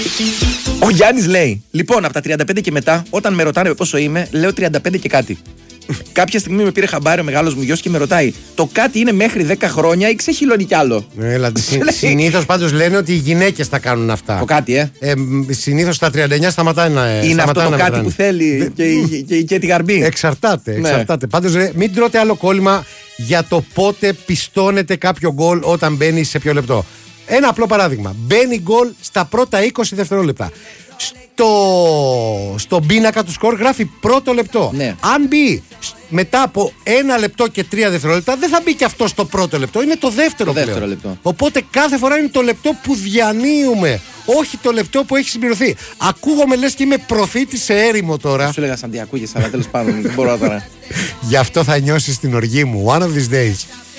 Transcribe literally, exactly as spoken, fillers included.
Ο Γιάννης λέει: Λοιπόν, από τα τριάντα πέντε και μετά, όταν με ρωτάνε πόσο είμαι, λέω τριάντα πέντε και κάτι. Κάποια στιγμή με πήρε χαμπάρι ο μεγάλος μου γιος και με ρωτάει: Το κάτι είναι μέχρι δέκα χρόνια ή ξεχυλώνει κι άλλο? Έλα, συνήθως πάντως λένε ότι οι γυναίκες τα κάνουν αυτά. Το κάτι, ε. ε συνήθως στα τριάντα εννιά σταματάει να. Είναι αυτό το κάτι μετράνε. Που θέλει και, και, και τη γαρμπή. Εξαρτάται. εξαρτάται. Ναι. Πάντως μην τρώτε άλλο κόλλημα για το πότε πιστώνεται κάποιο γκολ όταν μπαίνει σε ποιο λεπτό. Ένα απλό παράδειγμα. Μπαίνει γκολ στα πρώτα είκοσι δευτερόλεπτα. Στο, στον πίνακα του σκορ γράφει πρώτο λεπτό. Ναι. Αν μπει μετά από ένα λεπτό και τρία δευτερόλεπτα, δεν θα μπει και αυτό στο πρώτο λεπτό. Είναι το δεύτερο, το δεύτερο λεπτό. Οπότε κάθε φορά είναι το λεπτό που διανύουμε, όχι το λεπτό που έχει συμπληρωθεί. Ακούγομαι λες και είμαι προφήτης σε έρημο τώρα. Σου έλεγα σαν τι ακούγεσαι, αλλά τέλος πάντων δεν μπορώ τώρα. Γι' αυτό θα νιώσεις την οργή μου. One of these days.